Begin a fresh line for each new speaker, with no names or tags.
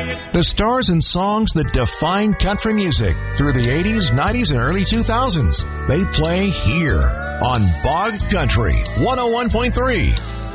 The stars and songs that define country music through the 80s, 90s, and early 2000s. They play here on Bog Country 101.3.